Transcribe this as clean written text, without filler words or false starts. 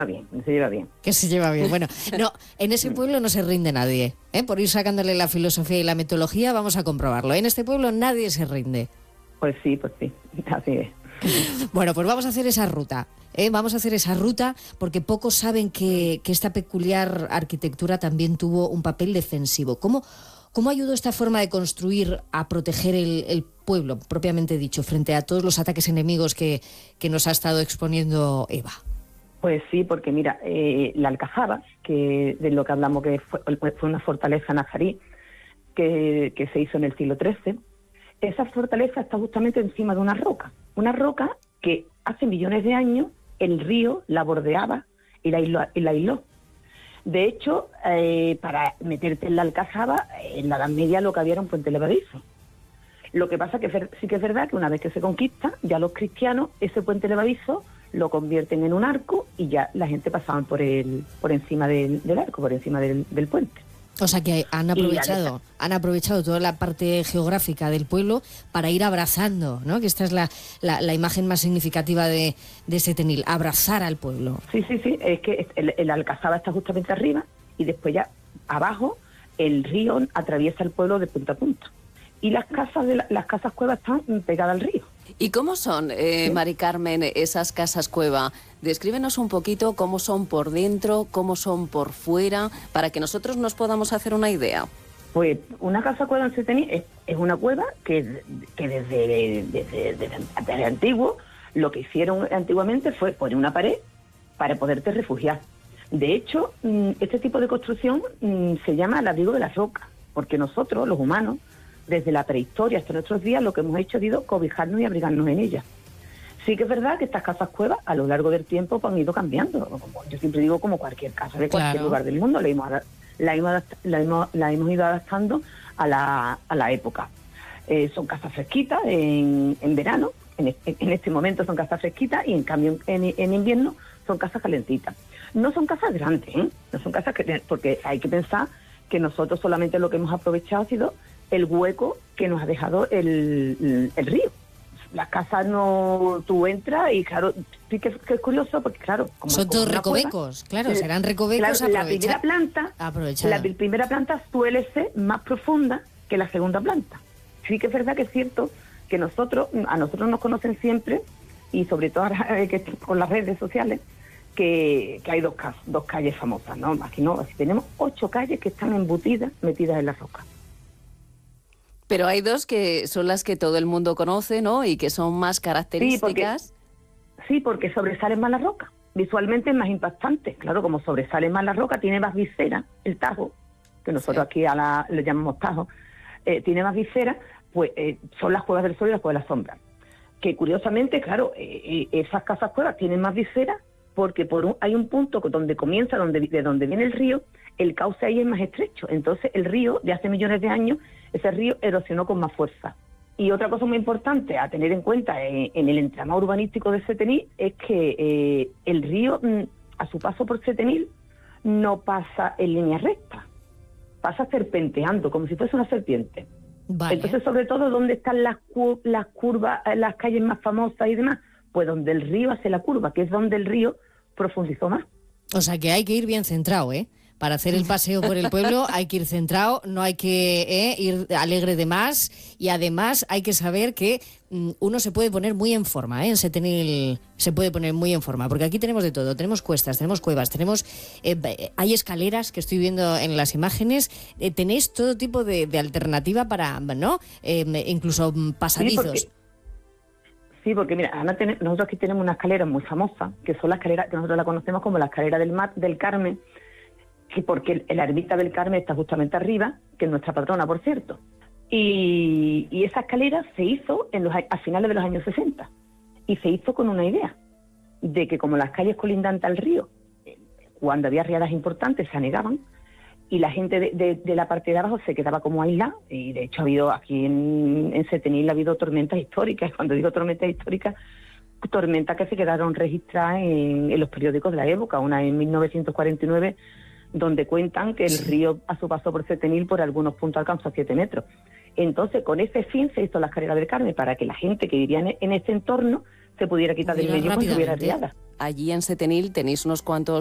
bien, se lleva bien. Que se lleva bien. Bueno, no, en ese pueblo no se rinde nadie, ¿eh? Por ir sacándole la filosofía y la metodología, vamos a comprobarlo. En este pueblo nadie se rinde. Pues sí, así es. Bueno, pues vamos a hacer esa ruta. Vamos a hacer esa ruta porque pocos saben que esta peculiar arquitectura también tuvo un papel defensivo. ¿Cómo ayudó esta forma de construir a proteger el pueblo, propiamente dicho, frente a todos los ataques enemigos que nos ha estado exponiendo Eva? Pues sí, porque mira, la Alcazaba, que de lo que hablamos que fue una fortaleza nazarí que se hizo en el siglo XIII, esa fortaleza está justamente encima de una roca que hace millones de años el río la bordeaba y la aisló. De hecho, para meterte en la Alcazaba, en la Edad Media lo que había era un puente levadizo. Lo que pasa que sí que es verdad que una vez que se conquista, ya los cristianos, ese puente levadizo lo convierten en un arco y ya la gente pasaba por encima del arco, por encima del puente. O sea que han aprovechado toda la parte geográfica del pueblo para ir abrazando, ¿no? Que esta es la imagen más significativa de Setenil, abrazar al pueblo. Sí, es que el Alcazaba está justamente arriba y después ya abajo el río atraviesa el pueblo de punta a punta. Y las casas cuevas están pegadas al río. ¿Y cómo son, Mari Carmen, esas casas cueva? Descríbenos un poquito cómo son por dentro, cómo son por fuera, para que nosotros nos podamos hacer una idea. Pues una casa cueva en Setenil es una cueva que desde antiguo lo que hicieron antiguamente fue poner una pared para poderte refugiar. De hecho, este tipo de construcción se llama el abrigo de la roca, porque nosotros, los humanos, desde la prehistoria hasta nuestros días, lo que hemos hecho ha sido cobijarnos y abrigarnos en ellas. Sí que es verdad que estas casas cuevas, a lo largo del tiempo, pues, han ido cambiando. Como yo siempre digo, como cualquier casa de cualquier lugar del mundo, la hemos ido adaptando a la época. Son casas fresquitas en verano, en este momento son casas fresquitas, y en cambio en invierno son casas calentitas. No son casas grandes, no son casas porque hay que pensar que nosotros solamente lo que hemos aprovechado ha sido el hueco que nos ha dejado el río. Las casas no... Tú entras y, claro, sí que es curioso porque, claro... Son todos recovecos, claro, serán recovecos. Claro, la primera planta suele ser más profunda que la segunda planta. Sí que es verdad que es cierto que a nosotros nos conocen siempre, y sobre todo ahora, con las redes sociales, que hay dos calles famosas, ¿no? Aquí no, así tenemos 8 calles que están embutidas, metidas en la roca. Pero hay 2 que son las que todo el mundo conoce, ¿no? Y que son más características. Sí, porque sobresale más la roca. Visualmente es más impactante. Claro, como sobresale más la roca, tiene más visera, el Tajo, que nosotros aquí le llamamos Tajo, tiene más visera, pues son las cuevas del sol y las cuevas de la sombra. Que curiosamente, claro, esas casas cuevas tienen más visera porque hay un punto donde comienza, de donde viene el río, el cauce ahí es más estrecho. Entonces el río, de hace millones de años, ese río erosionó con más fuerza. Y otra cosa muy importante a tener en cuenta en el entramado urbanístico de Setenil es que el río, a su paso por Setenil, no pasa en línea recta, pasa serpenteando, como si fuese una serpiente. Vale. Entonces, sobre todo, ¿dónde están las curvas, las calles más famosas y demás? Pues donde el río hace la curva, que es donde el río profundizó más. O sea que hay que ir bien centrado, ¿eh? Para hacer el paseo por el pueblo hay que ir centrado, no hay que ir alegre de más, y además hay que saber que uno se puede poner muy en forma, en Setenil se puede poner muy en forma, porque aquí tenemos de todo, tenemos cuestas, tenemos cuevas, hay escaleras que estoy viendo en las imágenes, tenéis todo tipo de alternativa para, ¿no? Incluso pasadizos. Sí, porque mira, nosotros aquí tenemos una escalera muy famosa, que son las escaleras que nosotros la conocemos como la escalera del Carmen, que porque la ermita del Carmen está justamente arriba, que es nuestra patrona, por cierto. Y esa escalera se hizo a finales de los años 60, y se hizo con una idea, de que como las calles colindantes al río, cuando había riadas importantes se anegaban, y la gente de la parte de abajo se quedaba como aislada, y de hecho ha habido aquí en Setenil ha habido tormentas históricas. Cuando digo tormentas históricas, tormentas que se quedaron registradas en los periódicos de la época, una en 1949, donde cuentan que el río a su paso por Setenil por algunos puntos alcanzó 7 metros. Entonces, con ese fin se hizo la escalera del Carmen, para que la gente que vivía en ese entorno se pudiera quitar del medio y estuviera riada. Allí en Setenil tenéis unos cuantos